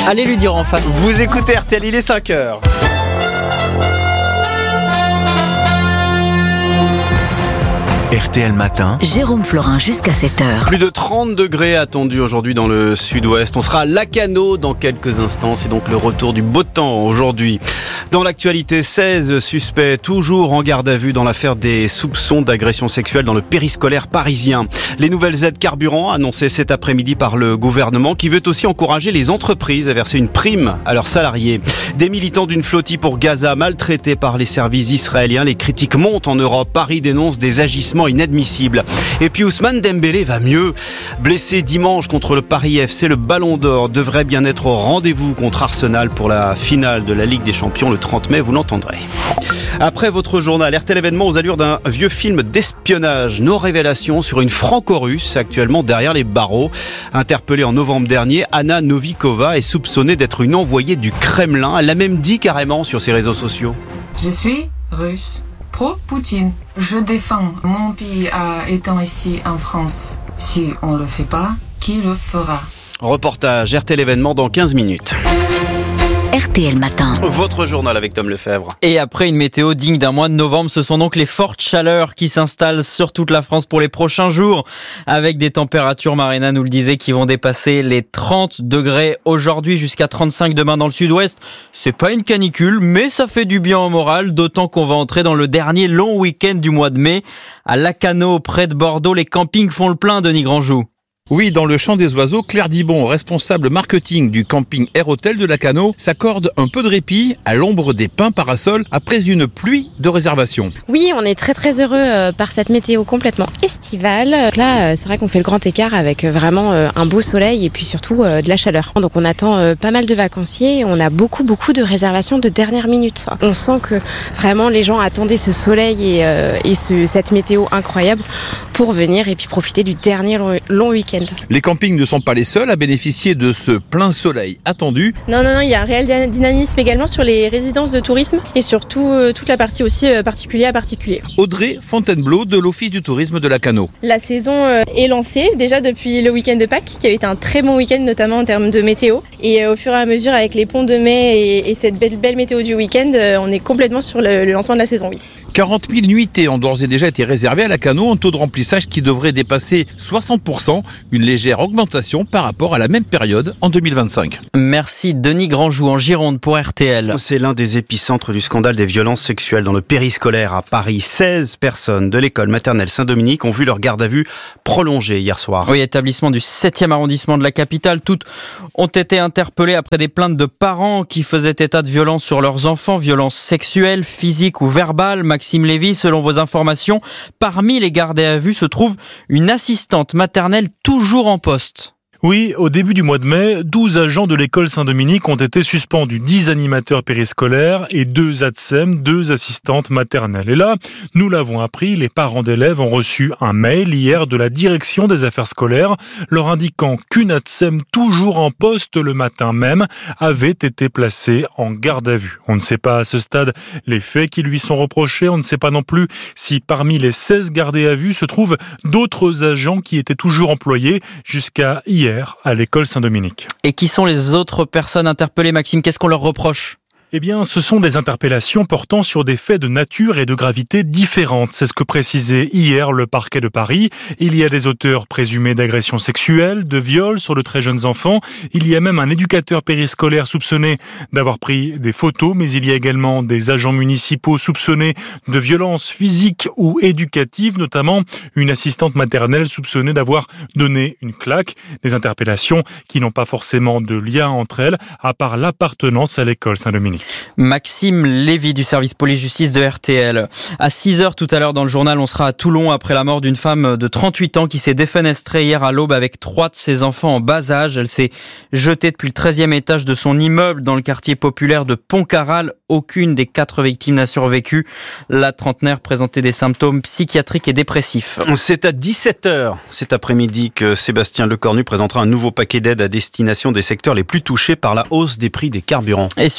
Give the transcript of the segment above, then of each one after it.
Allez lui dire en face. Vous écoutez RTL, il est 5h. RTL Matin. Jérôme Florin jusqu'à 7h. Plus de 30 degrés attendus aujourd'hui dans le sud-ouest. On sera à Lacanau dans quelques instants. C'est donc le retour du beau temps aujourd'hui. Dans l'actualité, 16 suspects toujours en garde à vue dans l'affaire des soupçons d'agression sexuelle dans le périscolaire parisien. Les nouvelles aides carburant annoncées cet après-midi par le gouvernement qui veut aussi encourager les entreprises à verser une prime à leurs salariés. Des militants d'une flottille pour Gaza maltraités par les services israéliens. Les critiques montent en Europe. Paris dénonce des agissements inadmissibles. Et puis Ousmane Dembélé va mieux. Blessé dimanche contre le Paris FC, le Ballon d'Or devrait bien être au rendez-vous contre Arsenal pour la finale de la Ligue des Champions le 30 mai, vous l'entendrez. Après votre journal, RTL événement aux allures d'un vieux film d'espionnage. Nos révélations sur une franco-russe actuellement derrière les barreaux. Interpellée en novembre dernier, Anna Novikova est soupçonnée d'être une envoyée du Kremlin. Elle l'a même dit carrément sur ses réseaux sociaux. Je suis russe. Pro-Poutine. Je défends mon pays étant ici en France. Si on le fait pas, qui le fera? Reportage RTL événement dans 15 minutes. RTL Matin. Votre journal avec Tom Lefebvre. Et après une météo digne d'un mois de novembre, ce sont donc les fortes chaleurs qui s'installent sur toute la France pour les prochains jours. Avec des températures, Marina nous le disait, qui vont dépasser les 30 degrés aujourd'hui jusqu'à 35 demain dans le sud-ouest. C'est pas une canicule, mais ça fait du bien au moral, d'autant qu'on va entrer dans le dernier long week-end du mois de mai. À Lacanau, près de Bordeaux, les campings font le plein, Denis Grandjou. Oui, dans le Champ des Oiseaux, Claire Dibon, responsable marketing du camping Air Hotel de Lacanau, s'accorde un peu de répit à l'ombre des pins parasols après une pluie de réservations. Oui, on est très heureux par cette météo complètement estivale. Là, c'est vrai qu'on fait le grand écart avec vraiment un beau soleil et puis surtout de la chaleur. Donc on attend pas mal de vacanciers et on a beaucoup de réservations de dernière minute. On sent que vraiment les gens attendaient ce soleil et cette météo incroyable pour venir et puis profiter du dernier long week-end. Les campings ne sont pas les seuls à bénéficier de ce plein soleil attendu. Non, il y a un réel dynamisme également sur les résidences de tourisme et surtout toute la partie aussi particulier à particulier. Audrey Fontainebleau de l'Office du tourisme de Lacanau. La saison est lancée déjà depuis le week-end de Pâques qui avait été un très bon week-end notamment en termes de météo. Et au fur et à mesure avec les ponts de mai et cette belle météo du week-end, on est complètement sur le lancement de la saison, oui. 40 000 nuitées ont d'ores et déjà été réservées à Lacanau, un taux de remplissage qui devrait dépasser 60%, une légère augmentation par rapport à la même période en 2025. Merci Denis Grandjou en Gironde pour RTL. C'est l'un des épicentres du scandale des violences sexuelles dans le périscolaire à Paris. 16 personnes de l'école maternelle Saint-Dominique ont vu leur garde à vue prolongée hier soir. Oui, établissement du 7e arrondissement de la capitale. Toutes ont été interpellées après des plaintes de parents qui faisaient état de violences sur leurs enfants, violences sexuelles, physiques ou verbales. Maxime Lévy, selon vos informations, parmi les gardés à vue se trouve une assistante maternelle toujours en poste. Oui, au début du mois de mai, 12 agents de l'école Saint-Dominique ont été suspendus, 10 animateurs périscolaires et 2 ATSEM, 2 assistantes maternelles. Et là, nous l'avons appris, les parents d'élèves ont reçu un mail hier de la direction des affaires scolaires leur indiquant qu'une ATSEM toujours en poste le matin même avait été placée en garde à vue. On ne sait pas à ce stade les faits qui lui sont reprochés, on ne sait pas non plus si parmi les 16 gardés à vue se trouvent d'autres agents qui étaient toujours employés jusqu'à hier à l'école Saint-Dominique. Et qui sont les autres personnes interpellées, Maxime? Qu'est-ce qu'on leur reproche? Eh bien, ce sont des interpellations portant sur des faits de nature et de gravité différentes. C'est ce que précisait hier le parquet de Paris. Il y a des auteurs présumés d'agressions sexuelles, de viols sur de très jeunes enfants. Il y a même un éducateur périscolaire soupçonné d'avoir pris des photos, mais il y a également des agents municipaux soupçonnés de violences physiques ou éducatives, notamment une assistante maternelle soupçonnée d'avoir donné une claque. Des interpellations qui n'ont pas forcément de lien entre elles, à part l'appartenance à l'école Saint-Dominique. Maxime Lévy du service police-justice de RTL. À 6h tout à l'heure dans le journal, on sera à Toulon après la mort d'une femme de 38 ans qui s'est défenestrée hier à l'aube avec 3 de ses enfants en bas âge. Elle s'est jetée depuis le 13e étage de son immeuble dans le quartier populaire de Pontcarral. Aucune des 4 victimes n'a survécu. La trentenaire présentait des symptômes psychiatriques et dépressifs. C'est à 17h cet après-midi que Sébastien Lecornu présentera un nouveau paquet d'aides à destination des secteurs les plus touchés par la hausse des prix des carburants. Et sur la table,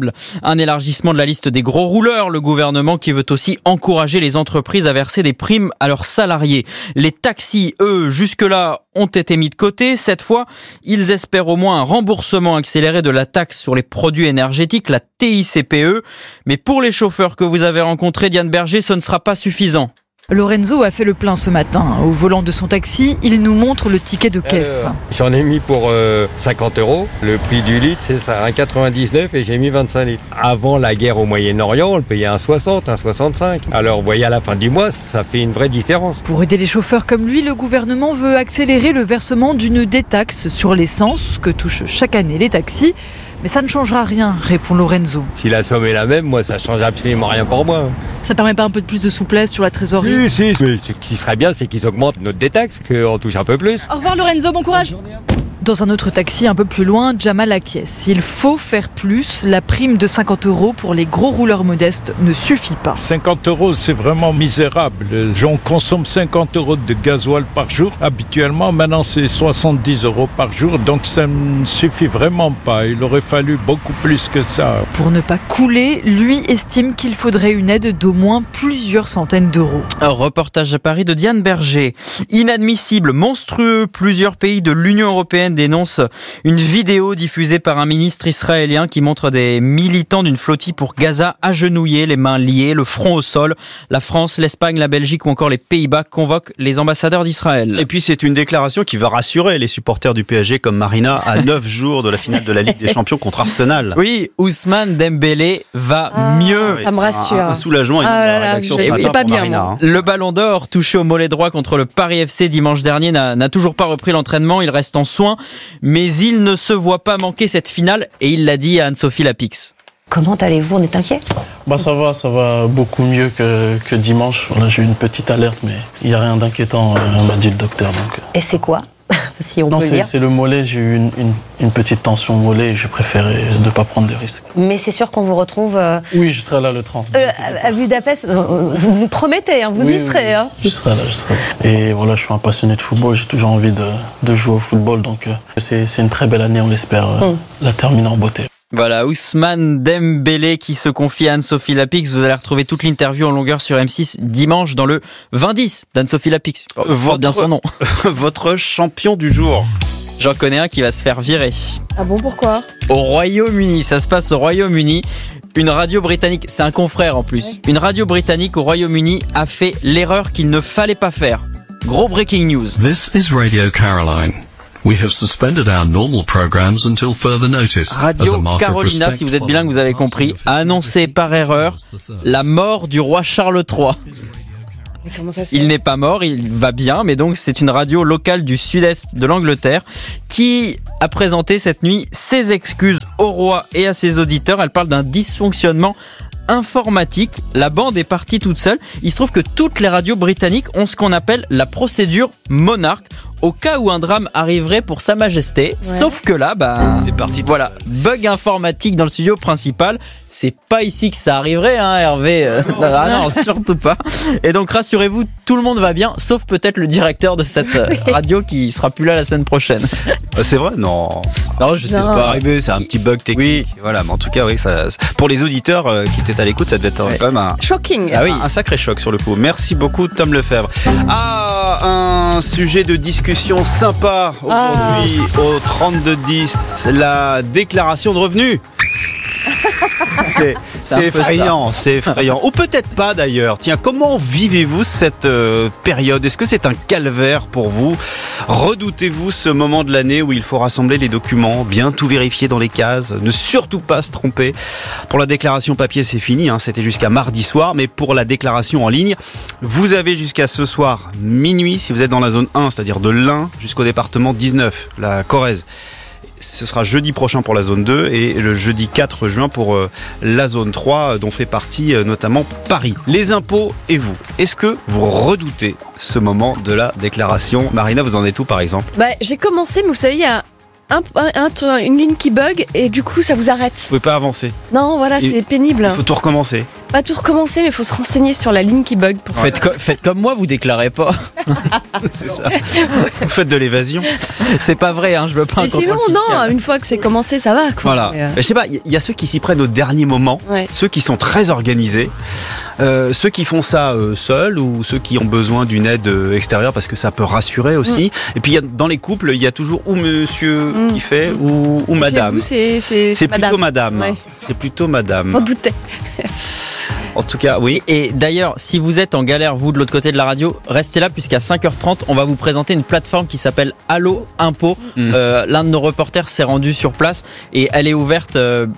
table un élargissement de la liste des gros rouleurs. Le gouvernement qui veut aussi encourager les entreprises à verser des primes à leurs salariés. Les taxis, eux, jusque-là, ont été mis de côté. Cette fois, ils espèrent au moins un remboursement accéléré de la taxe sur les produits énergétiques, la TICPE. Mais pour les chauffeurs que vous avez rencontrés, Diane Berger, ce ne sera pas suffisant. Lorenzo a fait le plein ce matin. Au volant de son taxi, il nous montre le ticket de caisse. J'en ai mis pour 50 €. Le prix du litre, c'est ça, 1,99 et j'ai mis 25 litres. Avant la guerre au Moyen-Orient, on le payait 1,60, 1,65. Alors, vous voyez, à la fin du mois, ça fait une vraie différence. Pour aider les chauffeurs comme lui, le gouvernement veut accélérer le versement d'une détaxe sur l'essence que touchent chaque année les taxis. Mais ça ne changera rien, répond Lorenzo. Si la somme est la même, moi, ça change absolument rien pour moi. Ça permet pas un peu de plus de souplesse sur la trésorerie ? Si. Mais ce qui serait bien, c'est qu'ils augmentent notre détaxe, qu'on touche un peu plus. Au revoir Lorenzo, bon courage. Dans un autre taxi un peu plus loin, Jamal acquiesce. Il faut faire plus. La prime de 50 € pour les gros rouleurs modestes ne suffit pas. 50 €, c'est vraiment misérable. Les gens consomment 50 € de gasoil par jour. Habituellement, maintenant, c'est 70 € par jour. Donc, ça ne suffit vraiment pas. Il aurait fallu beaucoup plus que ça. Pour ne pas couler, lui estime qu'il faudrait une aide d'au moins plusieurs centaines d'euros. Un reportage à Paris de Diane Berger. Inadmissible, monstrueux, plusieurs pays de l'Union européenne dénonce une vidéo diffusée par un ministre israélien qui montre des militants d'une flottille pour Gaza agenouillés, les mains liées, le front au sol. La France, l'Espagne, la Belgique ou encore les Pays-Bas convoquent les ambassadeurs d'Israël. Et puis c'est une déclaration qui va rassurer les supporters du PSG comme Marina à 9 jours de la finale de la Ligue des Champions contre Arsenal. Oui, Ousmane Dembélé va mieux. Ça me rassure. Un soulagement et une rédaction ce matin pas pour bien, Marina. Le ballon d'or touché au mollet droit contre le Paris FC dimanche dernier n'a toujours pas repris l'entraînement. Il reste en soins. Mais il ne se voit pas manquer cette finale et il l'a dit à Anne-Sophie Lapix. Comment allez-vous ? On est inquiet ? Ça va beaucoup mieux que dimanche. Voilà, j'ai eu une petite alerte, mais il n'y a rien d'inquiétant, m'a dit le docteur. Donc. Et c'est quoi ? Si on peut dire. C'est le mollet, j'ai eu une petite tension au mollet et j'ai préféré ne pas prendre de risques. Mais c'est sûr qu'on vous retrouve... Oui, je serai là le 30. À Budapest, vous nous promettez, vous y serez. Je serai là. Et voilà, je suis un passionné de football, j'ai toujours envie de jouer au football, donc c'est une très belle année, on l'espère la terminer en beauté. Voilà, Ousmane Dembélé qui se confie à Anne-Sophie Lapix. Vous allez retrouver toute l'interview en longueur sur M6 dimanche dans le 20-10 d'Anne-Sophie Lapix. Bien son nom. Votre champion du jour. J'en connais un qui va se faire virer. Ah bon, pourquoi ? Au Royaume-Uni, ça se passe au Royaume-Uni. Une radio britannique, c'est un confrère en plus. Une radio britannique au Royaume-Uni a fait l'erreur qu'il ne fallait pas faire. Gros breaking news. This is Radio Caroline. We have suspended our normal programs until further notice. Radio Carolina, si vous êtes bilingue, vous avez compris, a annoncé par erreur la mort du roi Charles III. Il n'est pas mort, il va bien, mais donc c'est une radio locale du sud-est de l'Angleterre qui a présenté cette nuit ses excuses au roi et à ses auditeurs. Elle parle d'un dysfonctionnement informatique. La bande est partie toute seule. Il se trouve que toutes les radios britanniques ont ce qu'on appelle la procédure monarque au cas où un drame arriverait pour Sa Majesté. Ouais. Sauf que là, c'est parti. Voilà, bug informatique dans le studio principal. C'est pas ici que ça arriverait, Hervé. Non, surtout pas. Et donc rassurez-vous, tout le monde va bien, sauf peut-être le directeur de cette radio qui sera plus là la semaine prochaine. C'est vrai ? Non, je sais pas arriver. C'est un petit bug technique. Oui. Voilà, mais en tout cas, oui, ça. Pour les auditeurs qui étaient à l'écoute, ça devait être quand même un shocking. Un sacré choc sur le coup. Merci beaucoup, Tom Lefebvre. Un sujet de discussion sympa aujourd'hui au 3210, la déclaration de revenus. C'est effrayant, c'est effrayant. Ou peut-être pas d'ailleurs. Tiens, comment vivez-vous cette période ? Est-ce que c'est un calvaire pour vous ? Redoutez-vous ce moment de l'année où il faut rassembler les documents, bien tout vérifier dans les cases, ne surtout pas se tromper. Pour la déclaration papier, c'est fini, c'était jusqu'à mardi soir, mais pour la déclaration en ligne, vous avez jusqu'à ce soir minuit, si vous êtes dans la zone 1, c'est-à-dire de l'Ain jusqu'au département 19, la Corrèze. Ce sera jeudi prochain pour la zone 2 et le jeudi 4 juin pour la zone 3 dont fait partie notamment Paris. Les impôts et vous, est-ce que vous redoutez ce moment de la déclaration ? Marina, vous en êtes où par exemple ? J'ai commencé, mais vous savez, il y a une ligne qui bug et du coup ça vous arrête. Vous pouvez pas avancer. Non, voilà, c'est pénible. Il faut tout recommencer. Pas tout recommencer, mais il faut se renseigner sur la ligne qui bug. Faites comme moi, vous déclarez pas. C'est ça. Vous faites de l'évasion. C'est pas vrai, je veux pas un Et contrôle sinon, fiscal. non, une fois que c'est commencé, ça va. Quoi. Voilà. Je sais pas, il y a ceux qui s'y prennent au dernier moment, ceux qui sont très organisés. Ceux qui font ça seuls ou ceux qui ont besoin d'une aide extérieure parce que ça peut rassurer aussi. Et puis dans les couples, il y a toujours ou monsieur qui fait ou madame. Chez vous, c'est plutôt madame. Ouais. C'est plutôt madame. On doutait. En tout cas, oui. Et d'ailleurs, si vous êtes en galère, vous de l'autre côté de la radio, restez là puisqu'à 5h30, on va vous présenter une plateforme qui s'appelle Allo Impôt. L'un de nos reporters s'est rendu sur place et elle est ouverte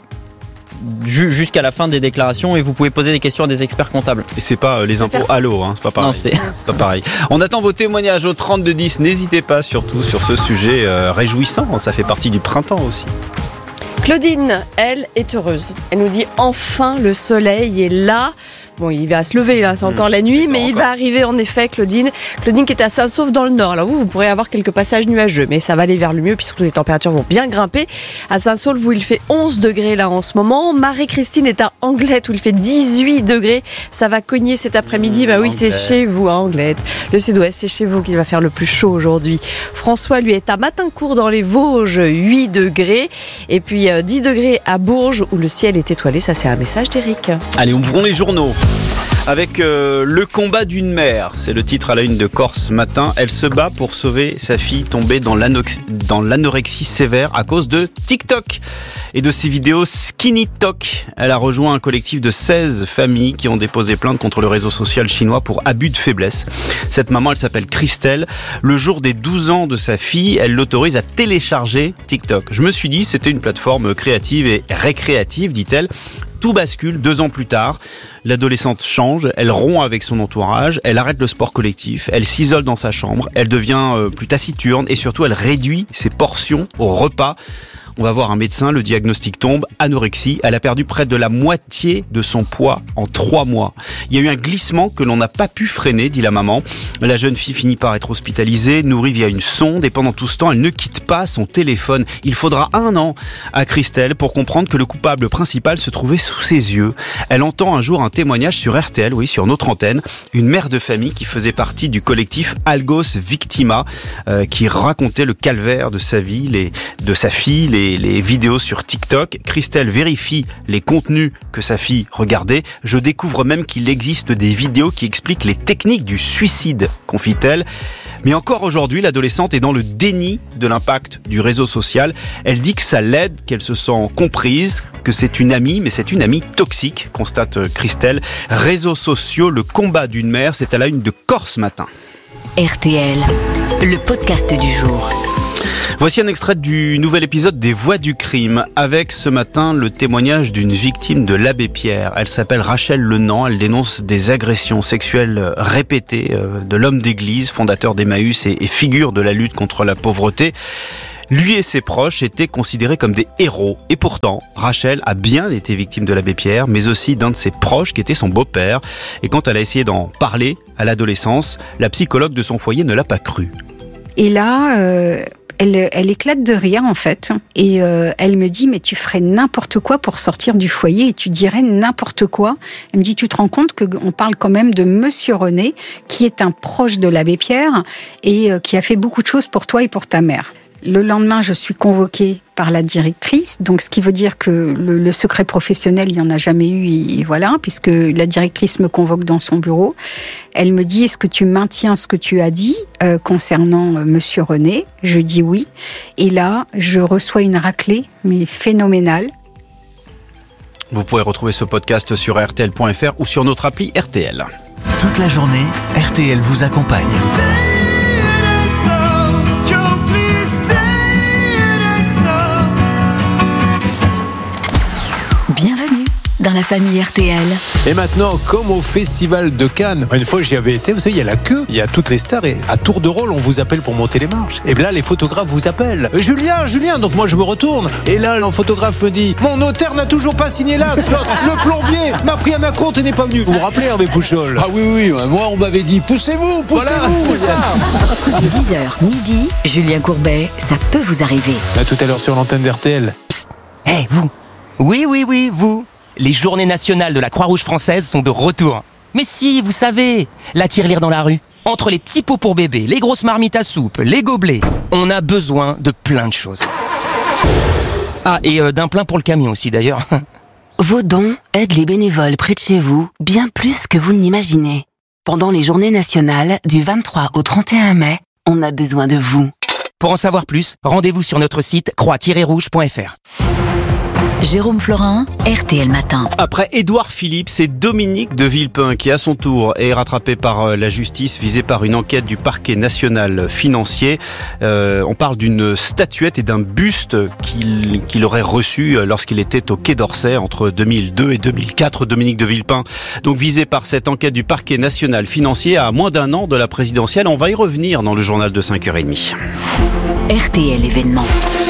jusqu'à la fin des déclarations et vous pouvez poser des questions à des experts comptables. Et c'est pas les impôts Allo, c'est pas pareil. Non, c'est pas pareil. On attend vos témoignages au 3210. N'hésitez pas surtout sur ce sujet réjouissant. Ça fait partie du printemps aussi. Claudine, elle, est heureuse. Elle nous dit enfin le soleil est là. Bon, il va se lever, là, c'est encore la nuit, mais il va arriver en effet, Claudine. Claudine qui est à Saint-Saulve dans le nord. Alors vous pourrez avoir quelques passages nuageux, mais ça va aller vers le mieux, puis surtout les températures vont bien grimper. À Saint-Saulve où il fait 11 degrés là en ce moment. Marie-Christine est à Anglette où il fait 18 degrés. Ça va cogner cet après-midi. Bah oui, c'est chez vous, à Anglette. Le sud-ouest, c'est chez vous qu'il va faire le plus chaud aujourd'hui. François, lui, est à Matincourt dans les Vosges, 8 degrés. Et puis 10 degrés à Bourges où le ciel est étoilé. Ça, c'est un message d'Éric. Allez, ouvrons les journaux. Avec le combat d'une mère, c'est le titre à la une de Corse matin. Elle se bat pour sauver sa fille tombée dans l'anorexie sévère à cause de TikTok et de ses vidéos Skinny Talk. Elle a rejoint un collectif de 16 familles qui ont déposé plainte contre le réseau social chinois pour abus de faiblesse. Cette maman, elle s'appelle Christelle. Le jour des 12 ans de sa fille, elle l'autorise à télécharger TikTok. Je me suis dit, c'était une plateforme créative et récréative, dit-elle. Tout bascule 2 ans plus tard. L'adolescente change, elle rompt avec son entourage, elle arrête le sport collectif, elle s'isole dans sa chambre, elle devient plus taciturne et surtout elle réduit ses portions au repas. On va voir un médecin, le diagnostic tombe, anorexie. Elle a perdu près de la moitié de son poids en 3 mois. Il y a eu un glissement que l'on n'a pas pu freiner, dit la maman. La jeune fille finit par être hospitalisée, nourrie via une sonde et pendant tout ce temps, elle ne quitte pas son téléphone. Il faudra 1 an à Christelle pour comprendre que le coupable principal se trouvait sous ses yeux. Elle entend un jour un témoignage sur RTL, oui, sur notre antenne, une mère de famille qui faisait partie du collectif Algos Victima, qui racontait le calvaire de sa vie, de sa fille, les vidéos sur TikTok. Christelle vérifie les contenus que sa fille regardait. Je découvre même qu'il existe des vidéos qui expliquent les techniques du suicide, confie-t-elle. Mais encore aujourd'hui, l'adolescente est dans le déni de l'impact du réseau social. Elle dit que ça l'aide, qu'elle se sent comprise, que c'est une amie, mais c'est une amie toxique, constate Christelle. Réseaux sociaux, le combat d'une mère, c'est à la une de Corse matin. RTL, le podcast du jour. Voici un extrait du nouvel épisode des Voix du crime, avec ce matin le témoignage d'une victime de l'Abbé Pierre. Elle s'appelle Rachel Lenant, elle dénonce des agressions sexuelles répétées de l'homme d'église, fondateur d'Emmaüs et figure de la lutte contre la pauvreté. Lui et ses proches étaient considérés comme des héros. Et pourtant, Rachel a bien été victime de l'Abbé Pierre, mais aussi d'un de ses proches qui était son beau-père. Et quand elle a essayé d'en parler à l'adolescence, la psychologue de son foyer ne l'a pas cru. Et là, elle éclate de rire en fait. Et elle me dit, mais tu ferais n'importe quoi pour sortir du foyer et tu dirais n'importe quoi. Elle me dit, tu te rends compte qu'on parle quand même de Monsieur René, qui est un proche de l'Abbé Pierre et qui a fait beaucoup de choses pour toi et pour ta mère. Le lendemain, je suis convoquée par la directrice, donc ce qui veut dire que le secret professionnel, il n'y en a jamais eu, et voilà, puisque la directrice me convoque dans son bureau. Elle me dit, est-ce que tu maintiens ce que tu as dit concernant Monsieur René ? Je dis oui. Et là, je reçois une raclée, mais phénoménale. Vous pouvez retrouver ce podcast sur rtl.fr ou sur notre appli RTL. Toute la journée, RTL vous accompagne. Bienvenue dans la famille RTL. Et maintenant, comme au Festival de Cannes, une fois j'y avais été, vous savez, il y a la queue, il y a toutes les stars et à tour de rôle, on vous appelle pour monter les marches. Et bien là, les photographes vous appellent. Julien, donc moi je me retourne. Et là, le photographe me dit, mon notaire n'a toujours pas signé l'acte. Le plombier m'a pris un acompte et n'est pas venu. Vous vous rappelez, Hervé Pouchol ? Ah oui, moi on m'avait dit, poussez-vous. Voilà, c'est ça. 10h midi, Julien Courbet, ça peut vous arriver. À tout à l'heure sur l'antenne d'RTL. Hé, vous. Oui, vous. les journées nationales de la Croix-Rouge française sont de retour. Mais si, vous savez, la tirelire dans la rue. Entre les petits pots pour bébé, les grosses marmites à soupe, les gobelets, on a besoin de plein de choses. Ah, et d'un plein pour le camion aussi d'ailleurs. Vos dons aident les bénévoles près de chez vous bien plus que vous ne l'imaginez. Pendant les journées nationales du 23 au 31 mai, on a besoin de vous. Pour en savoir plus, rendez-vous sur notre site croix-rouge.fr. Jérôme Florin, RTL Matin. Après Édouard Philippe, c'est Dominique de Villepin qui, à son tour, est rattrapé par la justice, visé par une enquête du parquet national financier. On parle d'une statuette et d'un buste qu'il aurait reçu lorsqu'il était au Quai d'Orsay entre 2002 et 2004. Dominique de Villepin, donc visé par cette enquête du parquet national financier à moins d'un an de la présidentielle. On va y revenir dans le journal de 5h30. RTL événement.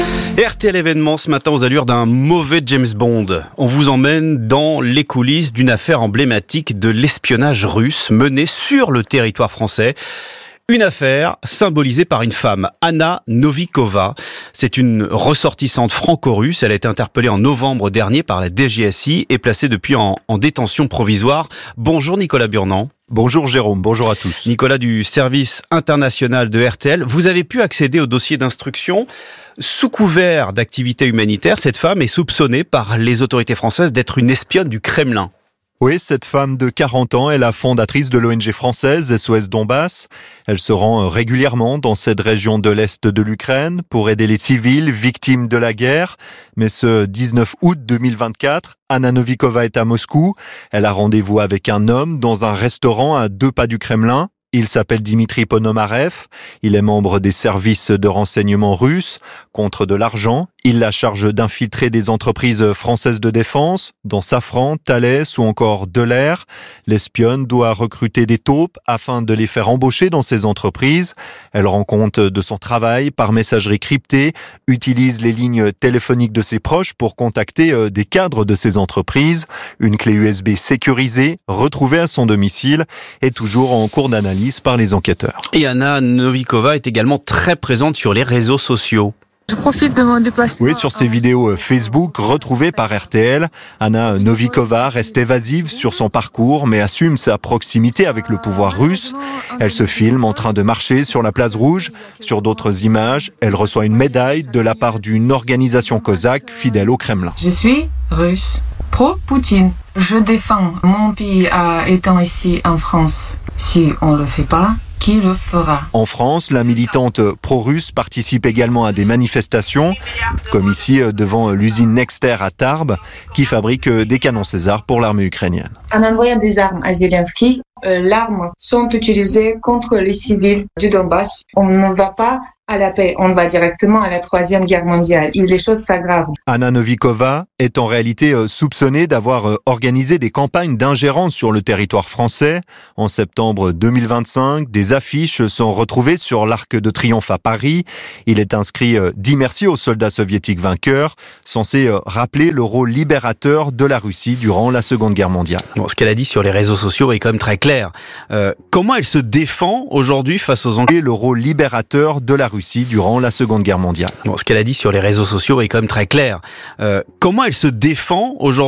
RTL événement ce matin aux allures d'un mauvais James Bond. On vous emmène dans les coulisses d'une affaire emblématique de l'espionnage russe menée sur le territoire français. Une affaire symbolisée par une femme, Anna Novikova. C'est une ressortissante franco-russe. Elle a été interpellée en novembre dernier par la DGSI et placée depuis en détention provisoire. Bonjour Nicolas Burnand. Bonjour Jérôme, bonjour à tous. Nicolas du service international de RTL. Vous avez pu accéder au dossier d'instruction. Sous couvert d'activité humanitaire, cette femme est soupçonnée par les autorités françaises d'être une espionne du Kremlin. Oui, cette femme de 40 ans est la fondatrice de l'ONG française SOS Donbass. Elle se rend régulièrement dans cette région de l'Est de l'Ukraine pour aider les civils victimes de la guerre. Mais ce 19 août 2024, Anna Novikova est à Moscou. Elle a rendez-vous avec un homme dans un restaurant à 2 pas du Kremlin. Il s'appelle Dimitri Ponomarev. Il est membre des services de renseignement russes. Contre de l'argent, il la charge d'infiltrer des entreprises françaises de défense, dont Safran, Thales ou encore Delair. L'espionne doit recruter des taupes afin de les faire embaucher dans ces entreprises. Elle rend compte de son travail par messagerie cryptée, utilise les lignes téléphoniques de ses proches pour contacter des cadres de ces entreprises. Une clé USB sécurisée, retrouvée à son domicile, est toujours en cours d'analyse par les enquêteurs. Et Anna Novikova est également très présente sur les réseaux sociaux. Je profite de mon déplacement. Oui, sur ces vidéos Facebook retrouvées par RTL, Anna Novikova reste évasive sur son parcours mais assume sa proximité avec le pouvoir russe. Elle se filme en train de marcher sur la place rouge. Sur d'autres images, elle reçoit une médaille de la part d'une organisation cosaque fidèle au Kremlin. Je suis russe, pro-Poutine. Je défends mon pays étant ici en France. Si on ne le fait pas, qui le fera ? En France, la militante pro-russe participe également à des manifestations, comme ici devant l'usine Nexter à Tarbes, qui fabrique des canons César pour l'armée ukrainienne. En envoyant des armes à Zelensky, l'armes sont utilisées contre les civils du Donbass. On ne va pas à la paix, on va directement à la Troisième Guerre mondiale. Et les choses s'aggravent. Anna Novikova est en réalité soupçonnée d'avoir organisé des campagnes d'ingérence sur le territoire français. En septembre 2025, des affiches sont retrouvées sur l'Arc de Triomphe à Paris. Il est inscrit « Dis merci aux soldats soviétiques vainqueurs », censé rappeler le rôle libérateur de la Russie durant la Seconde Guerre mondiale. Bon, ce qu'elle a dit sur les réseaux sociaux est quand même très clair. Comment elle se défend aujourd'hui face aux Anglais ? Le rôle libérateur de la Russie durant la Seconde Guerre mondiale. Bon, ce qu'elle a dit sur les réseaux sociaux est quand même très clair. Comment elle se défend aujourd'hui ?